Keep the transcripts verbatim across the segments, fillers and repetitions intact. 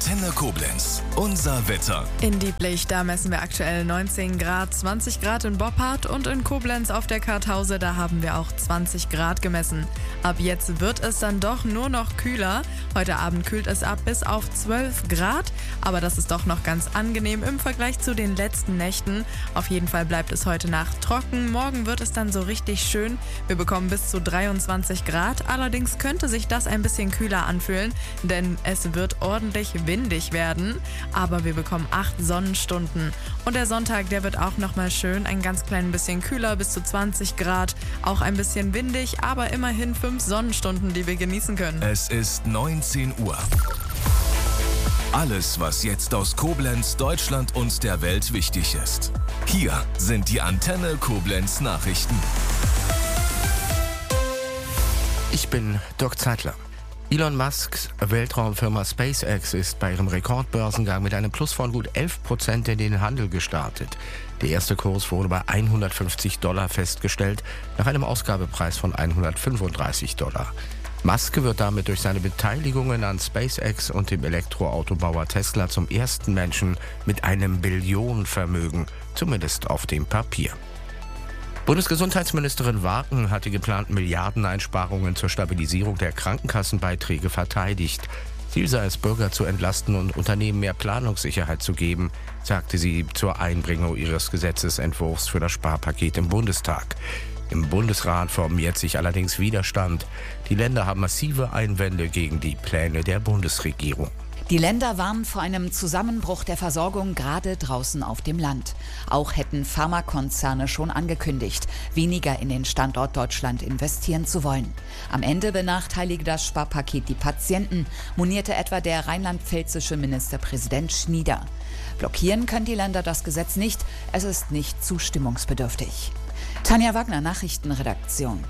Antenne Koblenz. Unser Wetter. In Dieblich, da messen wir aktuell neunzehn Grad, zwanzig Grad in Boppard und in Koblenz auf der Kartause, da haben wir auch zwanzig Grad gemessen. Ab jetzt wird es dann doch nur noch kühler. Heute Abend kühlt es ab bis auf zwölf Grad, aber das ist doch noch ganz angenehm im Vergleich zu den letzten Nächten. Auf jeden Fall bleibt es heute Nacht trocken. Morgen wird es dann so richtig schön. Wir bekommen bis zu dreiundzwanzig Grad. Allerdings könnte sich das ein bisschen kühler anfühlen, denn es wird ordentlich windig werden. Aber wir bekommen acht Sonnenstunden. Und der Sonntag, der wird auch nochmal schön. Ein ganz klein bisschen kühler, bis zu zwanzig Grad. Auch ein bisschen windig, aber immerhin fünf Sonnenstunden, die wir genießen können. Es ist neunzehn Uhr. Alles, was jetzt aus Koblenz, Deutschland und der Welt wichtig ist. Hier sind die Antenne Koblenz Nachrichten. Ich bin Dirk Zeitler. Elon Musks Weltraumfirma SpaceX ist bei ihrem Rekordbörsengang mit einem Plus von gut elf Prozent in den Handel gestartet. Der erste Kurs wurde bei hundertfünfzig Dollar festgestellt, nach einem Ausgabepreis von hundertfünfunddreißig Dollar. Musk wird damit durch seine Beteiligungen an SpaceX und dem Elektroautobauer Tesla zum ersten Menschen mit einem Billionenvermögen, zumindest auf dem Papier. Bundesgesundheitsministerin Warken hat die geplanten Milliardeneinsparungen zur Stabilisierung der Krankenkassenbeiträge verteidigt. Ziel sei es, Bürger zu entlasten und Unternehmen mehr Planungssicherheit zu geben, sagte sie zur Einbringung ihres Gesetzesentwurfs für das Sparpaket im Bundestag. Im Bundesrat formiert sich allerdings Widerstand. Die Länder haben massive Einwände gegen die Pläne der Bundesregierung. Die Länder warnen vor einem Zusammenbruch der Versorgung gerade draußen auf dem Land. Auch hätten Pharmakonzerne schon angekündigt, weniger in den Standort Deutschland investieren zu wollen. Am Ende benachteilige das Sparpaket die Patienten, monierte etwa der rheinland-pfälzische Ministerpräsident Schnieder. Blockieren können die Länder das Gesetz nicht, es ist nicht zustimmungsbedürftig. Tanja Wagner, Nachrichtenredaktion.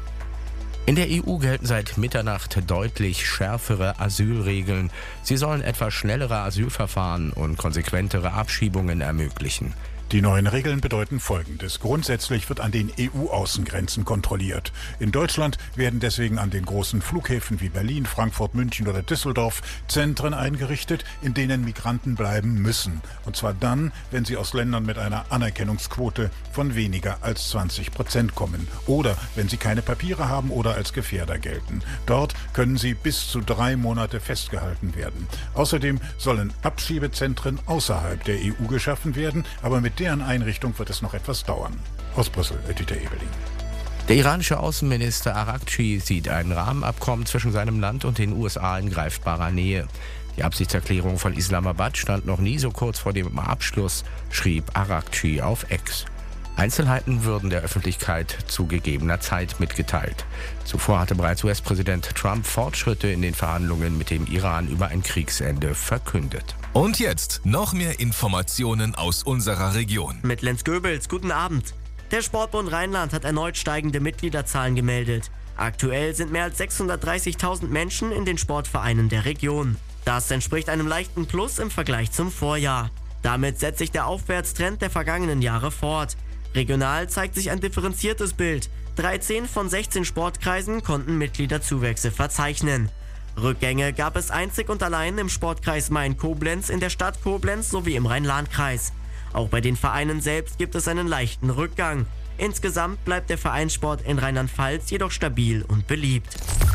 In der E U gelten seit Mitternacht deutlich schärfere Asylregeln. Sie sollen etwa schnellere Asylverfahren und konsequentere Abschiebungen ermöglichen. Die neuen Regeln bedeuten Folgendes. Grundsätzlich wird an den E U-Außengrenzen kontrolliert. In Deutschland werden deswegen an den großen Flughäfen wie Berlin, Frankfurt, München oder Düsseldorf Zentren eingerichtet, in denen Migranten bleiben müssen. Und zwar dann, wenn sie aus Ländern mit einer Anerkennungsquote von weniger als zwanzig Prozent kommen. Oder wenn sie keine Papiere haben oder als Gefährder gelten. Dort können sie bis zu drei Monate festgehalten werden. Außerdem sollen Abschiebezentren außerhalb der E U geschaffen werden, aber mit deren Einrichtung wird es noch etwas dauern. Aus Brüssel, Dieter Ebeling. Der iranische Außenminister Arakci sieht ein Rahmenabkommen zwischen seinem Land und den U S A in greifbarer Nähe. Die Absichtserklärung von Islamabad stand noch nie so kurz vor dem Abschluss, schrieb Arakci auf X. Einzelheiten würden der Öffentlichkeit zu gegebener Zeit mitgeteilt. Zuvor hatte bereits U S-Präsident Trump Fortschritte in den Verhandlungen mit dem Iran über ein Kriegsende verkündet. Und jetzt noch mehr Informationen aus unserer Region. Mit Lenz Goebels, guten Abend. Der Sportbund Rheinland hat erneut steigende Mitgliederzahlen gemeldet. Aktuell sind mehr als sechshundertdreißigtausend Menschen in den Sportvereinen der Region. Das entspricht einem leichten Plus im Vergleich zum Vorjahr. Damit setzt sich der Aufwärtstrend der vergangenen Jahre fort. Regional zeigt sich ein differenziertes Bild. dreizehn von sechzehn Sportkreisen konnten Mitgliederzuwächse verzeichnen. Rückgänge gab es einzig und allein im Sportkreis Main-Koblenz, in der Stadt Koblenz sowie im Rhein-Lahn-Kreis. Auch bei den Vereinen selbst gibt es einen leichten Rückgang. Insgesamt bleibt der Vereinssport in Rheinland-Pfalz jedoch stabil und beliebt.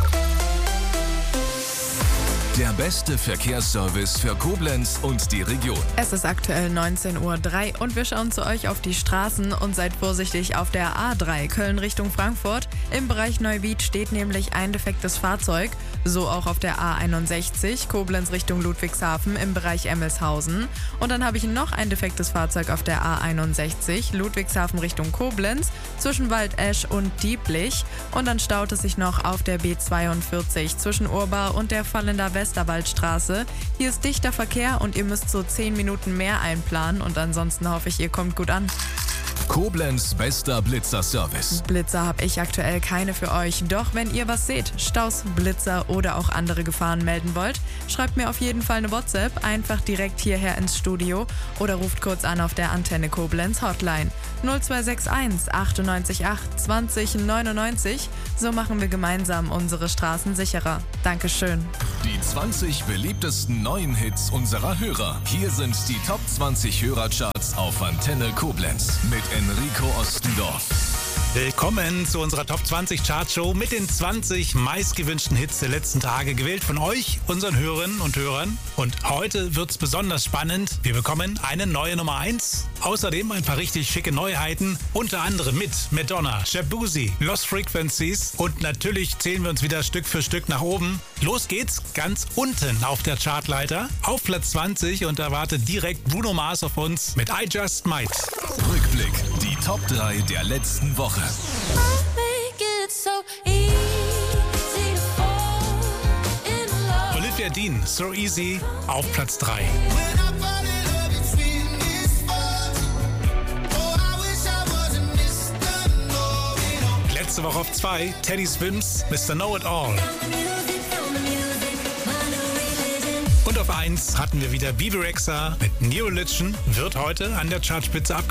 Der beste Verkehrsservice für Koblenz und die Region. Es ist aktuell neunzehn Uhr drei und wir schauen zu euch auf die Straßen und seid vorsichtig auf der A drei Köln Richtung Frankfurt. Im Bereich Neuwied steht nämlich ein defektes Fahrzeug. So auch auf der A einundsechzig Koblenz Richtung Ludwigshafen im Bereich Emmelshausen. Und dann habe ich noch ein defektes Fahrzeug auf der A einundsechzig Ludwigshafen Richtung Koblenz zwischen Waldesch und Dieblich. Und dann staut es sich noch auf der B zweiundvierzig zwischen Urbar und der Fallender Westerwaldstraße. Hier ist dichter Verkehr und ihr müsst so zehn Minuten mehr einplanen und ansonsten hoffe ich, ihr kommt gut an. Koblenz bester Blitzer-Service. Blitzer habe ich aktuell keine für euch. Doch wenn ihr was seht, Staus, Blitzer oder auch andere Gefahren melden wollt, schreibt mir auf jeden Fall eine WhatsApp, einfach direkt hierher ins Studio oder ruft kurz an auf der Antenne Koblenz Hotline null zwei sechs eins achtundneunzig acht zwanzig neunundneunzig. So machen wir gemeinsam unsere Straßen sicherer. Dankeschön. Die zwanzig beliebtesten neuen Hits unserer Hörer. Hier sind die Top zwanzig Hörercharts auf Antenne Koblenz mit Enrico Ostendorf. Willkommen zu unserer Top zwanzig Chartshow mit den zwanzig meistgewünschten Hits der letzten Tage, gewählt von euch, unseren Hörerinnen und Hörern. Und heute wird's besonders spannend. Wir bekommen eine neue Nummer eins. Außerdem ein paar richtig schicke Neuheiten, unter anderem mit Madonna, Shabuzi, Lost Frequencies und natürlich zählen wir uns wieder Stück für Stück nach oben. Los geht's ganz unten auf der Chartleiter, auf Platz zwanzig, und da wartet direkt Bruno Mars auf uns mit I Just Might. Rückblick, die Top drei der letzten Woche. Olivia Dean, So Easy, auf Platz drei. Letzte Woche auf zwei, Teddy Swims, Mister Know It All. Und auf eins hatten wir wieder Bebe Rexha mit New Religion, wird heute an der Chartspitze abgeschlossen.